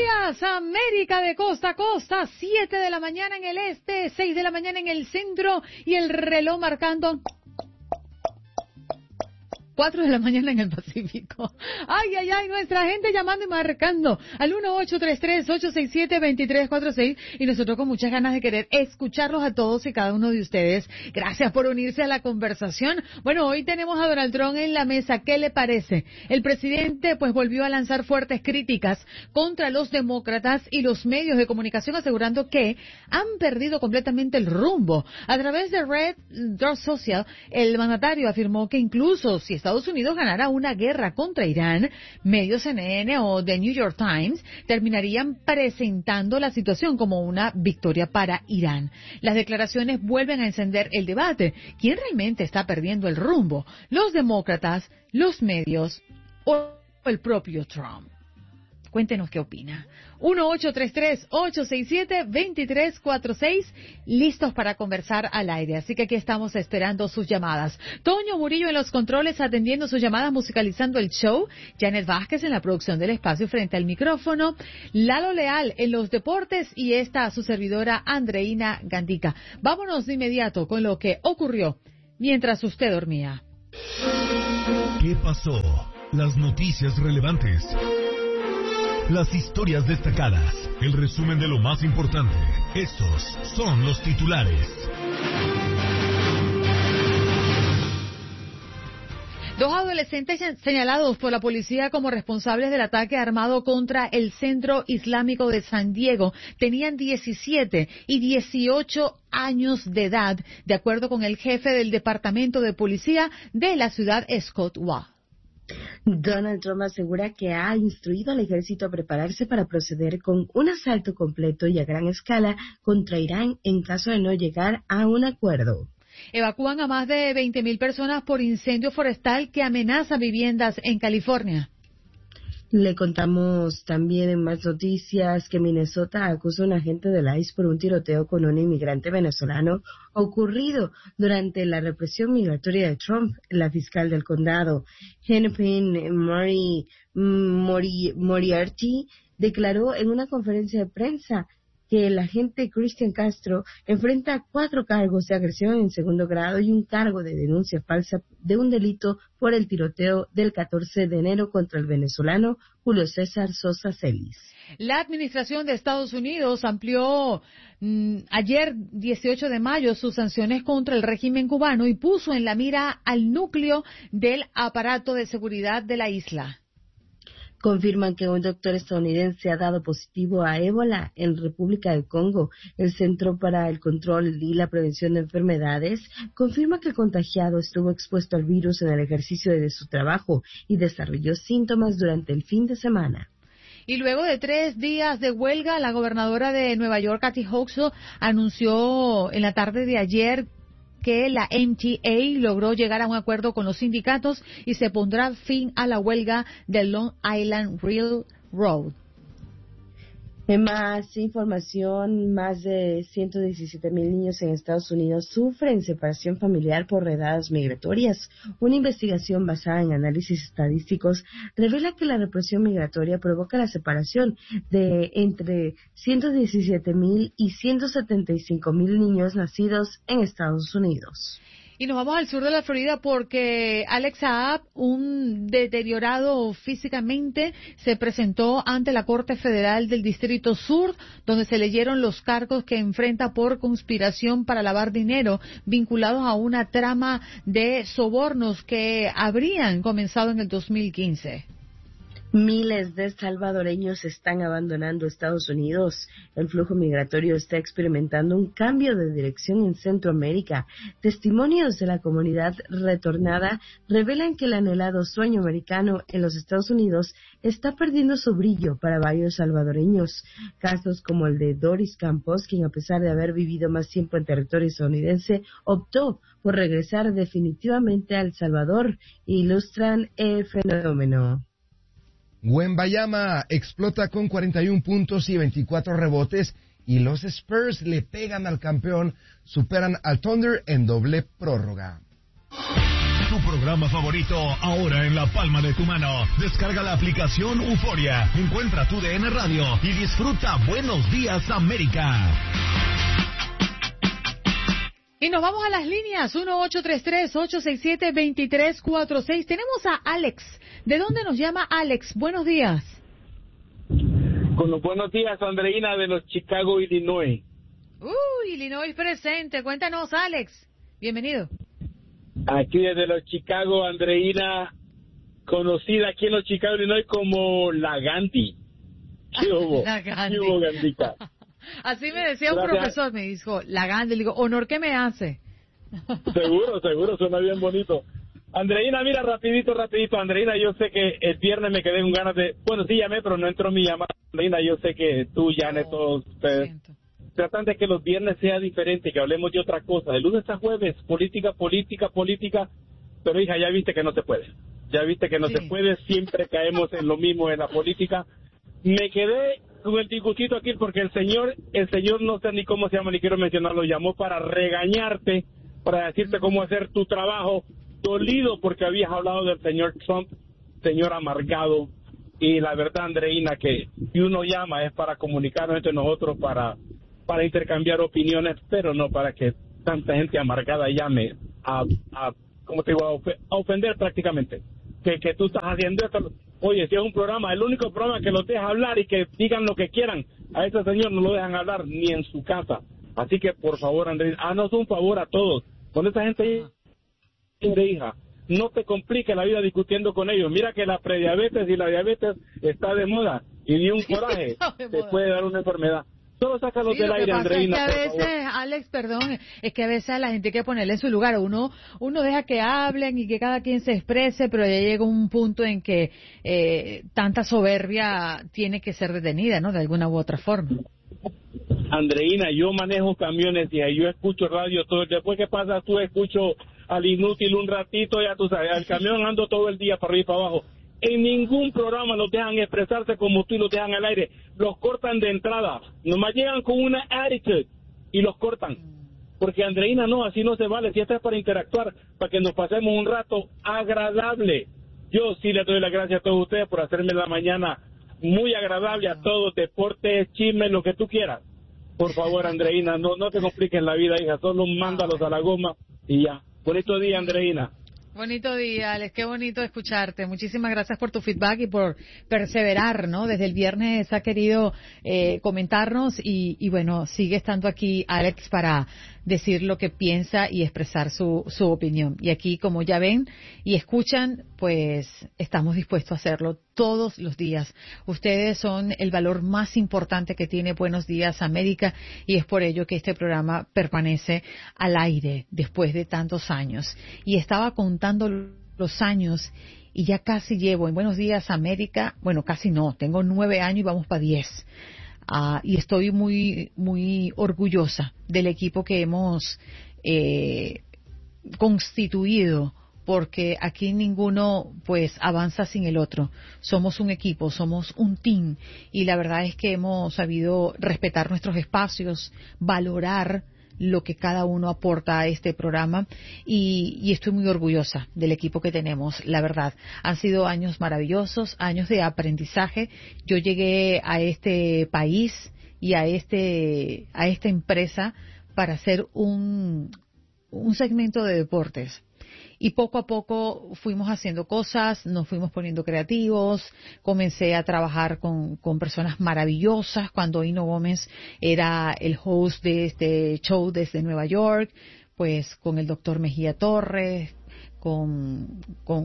días, América de costa a costa, 7 de la mañana en el este, 6 de la mañana en el centro y el reloj marcando 4 de la mañana en el Pacífico. Ay, ay, ay, nuestra gente llamando y marcando al 1-833-867-2346 y nosotros con muchas ganas de querer escucharlos a todos y cada uno de ustedes. Gracias por unirse a la conversación. Bueno, hoy tenemos a Donald Trump en la mesa. ¿Qué le parece? El presidente pues volvió a lanzar fuertes críticas contra los demócratas y los medios de comunicación asegurando que han perdido completamente el rumbo. A través de Red Dot Social, el mandatario afirmó que incluso si Estados Unidos ganara una guerra contra Irán, medios CNN o The New York Times terminarían presentando la situación como una victoria para Irán. Las declaraciones vuelven a encender el debate. ¿Quién realmente está perdiendo el rumbo? ¿Los demócratas, los medios o el propio Trump? Cuéntenos qué opina. 1-833-867-2346, listos para conversar al aire. Así que aquí estamos esperando sus llamadas. Toño Murillo en los controles atendiendo sus llamadas, musicalizando el show. Janet Vázquez en la producción del espacio frente al micrófono. Lalo Leal en los deportes y esta su servidora Andreina Gandica. Vámonos de inmediato con lo que ocurrió mientras usted dormía. ¿Qué pasó? Las noticias relevantes. Las historias destacadas, el resumen de lo más importante. Estos son los titulares. Dos adolescentes señalados por la policía como responsables del ataque armado contra el Centro Islámico de San Diego tenían 17 y 18 años de edad, de acuerdo con el jefe del Departamento de Policía de la ciudad, Scott Waugh. Donald Trump asegura que ha instruido al ejército a prepararse para proceder con un asalto completo y a gran escala contra Irán en caso de no llegar a un acuerdo. Evacúan a más de 20,000 personas por incendio forestal que amenaza viviendas en California. Le contamos también en más noticias que Minnesota acusa a un agente del ICE por un tiroteo con un inmigrante venezolano ocurrido durante la represión migratoria de Trump. La fiscal del condado, Hennepin Moriarty, declaró en una conferencia de prensa que el agente Cristian Castro enfrenta 4 cargos de agresión en segundo grado y un cargo de denuncia falsa de un delito por el tiroteo del 14 de enero contra el venezolano Julio César Sosa Celis. La administración de Estados Unidos amplió ayer 18 de mayo sus sanciones contra el régimen cubano y puso en la mira al núcleo del aparato de seguridad de la isla. Confirman que un doctor estadounidense ha dado positivo a ébola en República del Congo. El Centro para el Control y la Prevención de Enfermedades confirma que el contagiado estuvo expuesto al virus en el ejercicio de su trabajo y desarrolló síntomas durante el fin de semana. Y luego de 3 días de huelga, la gobernadora de Nueva York, Kathy Hochul, anunció en la tarde de ayer que la MTA logró llegar a un acuerdo con los sindicatos y se pondrá fin a la huelga del Long Island Railroad. En más información, más de 117,000 niños en Estados Unidos sufren separación familiar por redadas migratorias. Una investigación basada en análisis estadísticos revela que la represión migratoria provoca la separación de entre 117,000 y 175,000 niños nacidos en Estados Unidos. Y nos vamos al sur de la Florida porque Alex Saab, un deteriorado físicamente, se presentó ante la Corte Federal del Distrito Sur, donde se leyeron los cargos que enfrenta por conspiración para lavar dinero vinculados a una trama de sobornos que habrían comenzado en el 2015. Miles de salvadoreños están abandonando Estados Unidos. El flujo migratorio está experimentando un cambio de dirección en Centroamérica. Testimonios de la comunidad retornada revelan que el anhelado sueño americano en los Estados Unidos está perdiendo su brillo para varios salvadoreños. Casos como el de Doris Campos, quien a pesar de haber vivido más tiempo en territorio estadounidense, optó por regresar definitivamente a El Salvador, ilustran el fenómeno. Wembayama explota con 41 puntos y 24 rebotes y los Spurs le pegan al campeón, superan al Thunder en doble prórroga. Tu Tu programa favorito, ahora en la palma de tu mano. Descarga la aplicación Euforia, encuentra tu DN Radio y disfruta Buenos Días América. Y nos vamos a las líneas, 1-833-867-2346. Tenemos a Alex. ¿De dónde nos llama Alex? Buenos días. Con los buenos días, Andreina, de los Chicago, Illinois. Illinois presente. Cuéntanos, Alex. Bienvenido. Aquí desde los Chicago, Andreina, conocida aquí en los Chicago, Illinois como la Gandhi. ¿Qué hubo? La Gandhi. ¿Qué hubo, Gandita? Así me decía un Gracias. profesor, me dijo, la Gandhi. Le digo, honor que me hace. Seguro, suena bien bonito. Andreina, mira, rapidito, Andreina, yo sé que el viernes me quedé con ganas de... Bueno, sí llamé, pero no entró mi llamada. Andreina, yo sé que tú, Janet, todos ustedes tratan de que los viernes sea diferente, que hablemos de otra cosa. De lunes a jueves, política, pero hija, ya viste que no se puede. Se puede, siempre caemos en lo mismo en la política. Me quedé con el disgustito aquí porque el señor no sé ni cómo se llama, ni quiero mencionarlo, llamó para regañarte, para decirte cómo hacer tu trabajo, dolido porque habías hablado del señor Trump, señor amargado. Y la verdad, Andreina, que si uno llama es para comunicarnos entre nosotros, para intercambiar opiniones, pero no para que tanta gente amargada llame a ¿cómo te digo? A ofender prácticamente. Que tú estás haciendo esto. Oye, si es un programa, el único programa que los deja hablar y que digan lo que quieran, a ese señor no lo dejan hablar ni en su casa. Así que, por favor, Andrés, haznos un favor a todos. Con esa gente, hija, no te compliques la vida discutiendo con ellos. Mira que la prediabetes y la diabetes está de moda y ni un coraje te puede dar una enfermedad. Solo sácalos del aire, Andreina, por favor. Es que a veces, Alex, perdón, es que a veces a la gente hay que ponerle en su lugar. Uno deja que hablen y que cada quien se exprese, pero ya llega un punto en que tanta soberbia tiene que ser detenida, ¿no? De alguna u otra forma. Andreina, yo manejo camiones y yo escucho radio todo. Después que pasa tú, escucho al inútil un ratito, ya tú sabes, al camión ando todo el día para arriba y para abajo. En ningún programa los dejan expresarse como tú y los dejan al aire. Los cortan de entrada. Nomás llegan con una attitude y los cortan. Porque, Andreina, no, así no se vale. Si esto es para interactuar, para que nos pasemos un rato agradable. Yo sí les doy las gracias a todos ustedes por hacerme la mañana muy agradable a todos. Deportes, chismes, lo que tú quieras. Por favor, Andreina, no te compliques la vida, hija. Solo mándalos a la goma y ya. Bonito día, Andreina. Bonito día, Alex, qué bonito escucharte. Muchísimas gracias por tu feedback y por perseverar, ¿no? Desde el viernes ha querido comentarnos y bueno, sigue estando aquí Alex para decir lo que piensa y expresar su opinión. Y aquí, como ya ven y escuchan, pues estamos dispuestos a hacerlo todos los días. Ustedes son el valor más importante que tiene Buenos Días América y es por ello que este programa permanece al aire después de tantos años. Y estaba contando los años y ya casi llevo en Buenos Días América, bueno, casi no, tengo 9 años y vamos para 10. Y estoy muy, muy orgullosa del equipo que hemos constituido, porque aquí ninguno pues avanza sin el otro. Somos un equipo, somos un team y la verdad es que hemos sabido respetar nuestros espacios, valorar lo que cada uno aporta a este programa y estoy muy orgullosa del equipo que tenemos, la verdad. Han sido años maravillosos, años de aprendizaje. Yo llegué a este país y a esta empresa para hacer un segmento de deportes. Y poco a poco fuimos haciendo cosas, nos fuimos poniendo creativos, comencé a trabajar con personas maravillosas cuando Hino Gómez era el host de este show desde Nueva York, pues con el doctor Mejía Torres, con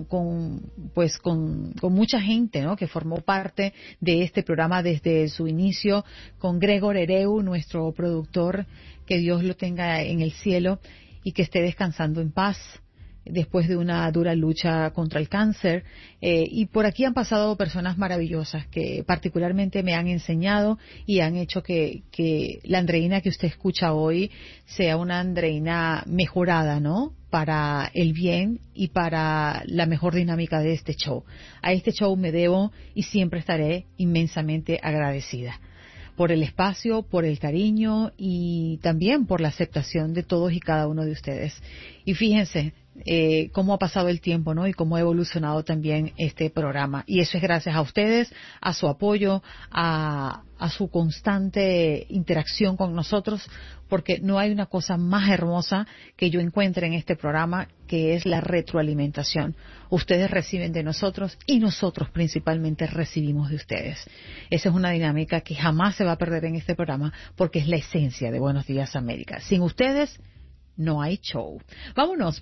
mucha gente, ¿no? Que formó parte de este programa desde su inicio, con Gregor Ereu, nuestro productor, que Dios lo tenga en el cielo y que esté descansando en paz después de una dura lucha contra el cáncer. Y por aquí han pasado personas maravillosas que particularmente me han enseñado y han hecho que la Andreina que usted escucha hoy sea una Andreina mejorada, ¿no? Para el bien y para la mejor dinámica de este show. A este show me debo y siempre estaré inmensamente agradecida por el espacio, por el cariño y también por la aceptación de todos y cada uno de ustedes. Y fíjense, cómo ha pasado el tiempo, ¿no? Y cómo ha evolucionado también este programa. Y eso es gracias a ustedes, a su apoyo, a su constante interacción con nosotros, porque no hay una cosa más hermosa que yo encuentre en este programa, que es la retroalimentación. Ustedes reciben de nosotros y nosotros principalmente recibimos de ustedes. Esa es una dinámica que jamás se va a perder en este programa, porque es la esencia de Buenos Días América. Sin ustedes no hay show. Vámonos.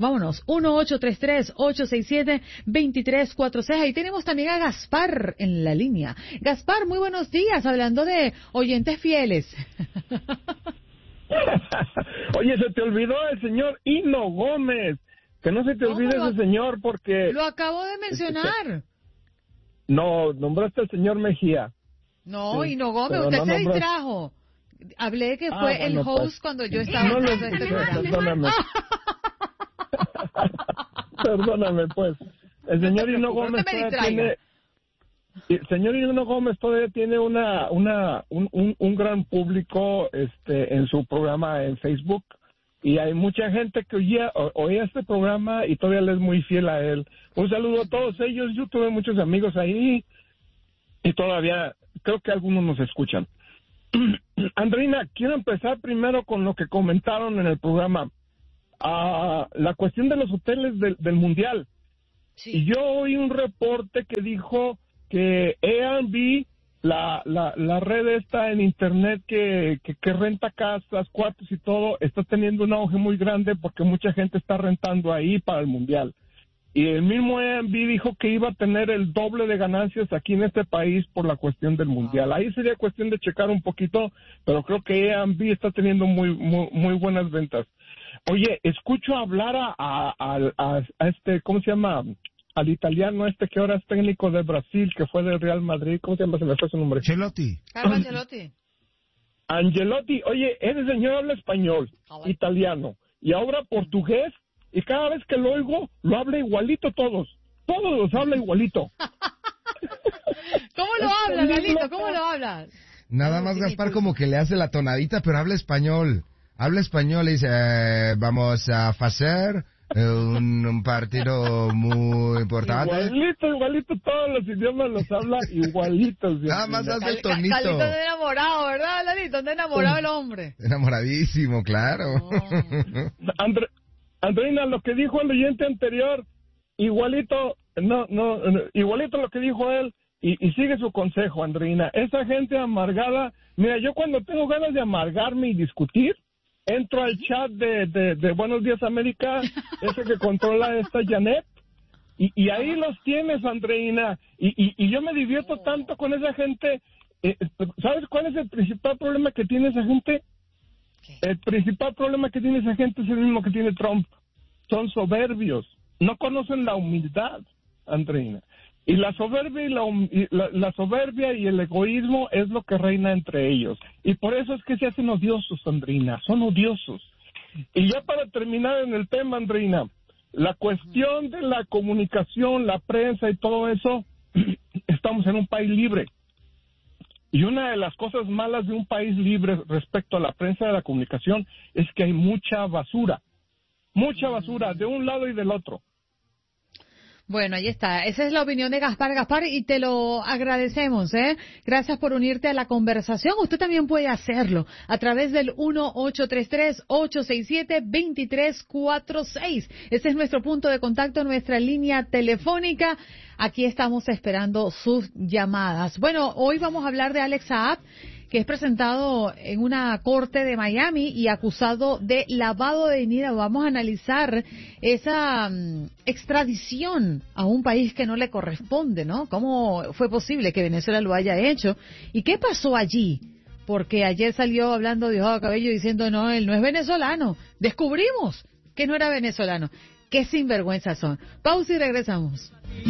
1-833-867-2346. Ahí tenemos también a Gaspar en la línea. Gaspar, muy buenos días, hablando de oyentes fieles. Oye, se te olvidó el señor Hino Gómez. Que no se te olvide ese señor, porque... Lo acabo de mencionar. No, nombraste al señor Mejía. No, sí, Hino Gómez, usted se distrajo. Hablé que fue el host pues, cuando yo estaba no lo escuché, perdóname. Perdóname, pues. El señor Hino Gómez todavía tiene un gran público en su programa en Facebook, y hay mucha gente que oía este programa y todavía le es muy fiel a él. Un saludo a todos ellos. Yo tuve muchos amigos ahí y todavía creo que algunos nos escuchan. Andreina, quiero empezar primero con lo que comentaron en el programa, la cuestión de los hoteles del Mundial. Sí. Y yo oí un reporte que dijo que Airbnb, la red esta en internet que renta casas, cuartos y todo, está teniendo un auge muy grande porque mucha gente está rentando ahí para el Mundial. Y el mismo Airbnb dijo que iba a tener el doble de ganancias aquí en este país por la cuestión del Mundial. Ahí sería cuestión de checar un poquito, pero creo que Airbnb está teniendo muy buenas ventas. Oye, escucho hablar a este, ¿cómo se llama? Al italiano que ahora es técnico de Brasil, que fue del Real Madrid. ¿Cómo se llama? Se me fue su nombre. Ancelotti. Carlo Ancelotti. Ancelotti. Oye, ese señor habla español, italiano, y ahora portugués. Y cada vez que lo oigo, lo habla igualito todos los habla igualito. ¿Cómo lo habla, Galito? ¿Cómo lo habla? Nada más Gaspar como que le hace la tonadita, pero habla español. Y dice, vamos a hacer un partido muy importante. Igualito, todos los idiomas los habla igualitos. Nada más hace el tonito. Galito está enamorado, ¿verdad, Galito? Está enamorado el hombre. Enamoradísimo, claro. Andreina, lo que dijo el oyente anterior, igualito lo que dijo él, y sigue su consejo, Andreina. Esa gente amargada, mira, yo cuando tengo ganas de amargarme y discutir, entro al chat de Buenos Días América, ese que controla esta Janet, y ahí los tienes, Andreina, y yo me divierto tanto con esa gente. ¿Sabes cuál es el principal problema que tiene esa gente? El principal problema que tiene esa gente es el mismo que tiene Trump. Son soberbios. No conocen la humildad, Andreina. Y la soberbia la soberbia y el egoísmo es lo que reina entre ellos. Y por eso es que se hacen odiosos, Andreina. Son odiosos. Y ya para terminar en el tema, Andreina, la cuestión de la comunicación, la prensa y todo eso, estamos en un país libre. Y una de las cosas malas de un país libre respecto a la prensa de la comunicación es que hay mucha basura de un lado y del otro. Bueno, ahí está. Esa es la opinión de Gaspar, y te lo agradecemos, ¿eh? Gracias por unirte a la conversación. Usted también puede hacerlo a través del 1-833-867-2346. Ese es nuestro punto de contacto, nuestra línea telefónica. Aquí estamos esperando sus llamadas. Bueno, hoy vamos a hablar de Alex Saab, que es presentado en una corte de Miami y acusado de lavado de dinero. Vamos a analizar esa extradición a un país que no le corresponde, ¿no? ¿Cómo fue posible que Venezuela lo haya hecho? ¿Y qué pasó allí? Porque ayer salió hablando Diosdado Cabello diciendo, no, él no es venezolano. Descubrimos que no era venezolano. Qué sinvergüenzas son. Pausa y regresamos.